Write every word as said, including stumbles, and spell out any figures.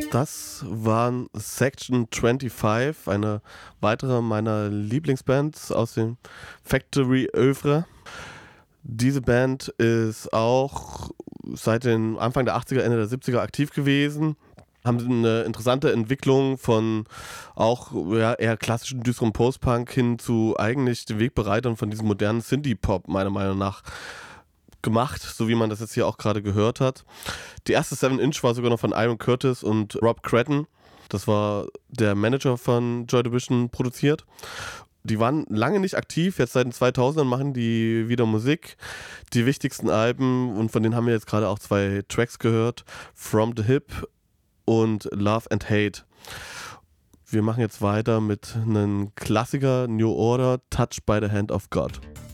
Das waren Section fünfundzwanzig, eine weitere meiner Lieblingsbands aus dem Factory Oeuvre. Diese Band ist auch seit den Anfang der achtziger, Ende der siebziger aktiv gewesen. Haben eine interessante Entwicklung von auch ja, eher klassischen düsteren Post-Punk hin zu eigentlich den Wegbereitern von diesem modernen Synthie-Pop, meiner Meinung nach, gemacht, so wie man das jetzt hier auch gerade gehört hat. Die erste Seven Inch war sogar noch von Iron Curtis und Rob Cretton. Das war der Manager von Joy Division, produziert. Die waren lange nicht aktiv, jetzt seit den zweitausendern machen die wieder Musik. Die wichtigsten Alben, und von denen haben wir jetzt gerade auch zwei Tracks gehört, From the Hip und Love and Hate. Wir machen jetzt weiter mit einem Klassiker, New Order, Touched by the Hand of God.